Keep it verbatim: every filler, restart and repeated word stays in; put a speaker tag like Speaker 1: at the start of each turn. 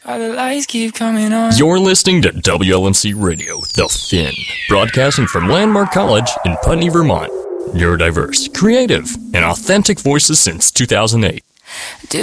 Speaker 1: All the lights keep coming on.
Speaker 2: You're listening to W L N C Radio, The Fin, broadcasting from Landmark College in Putney, Vermont. Neurodiverse, creative, and authentic voices since two thousand eight.
Speaker 1: Do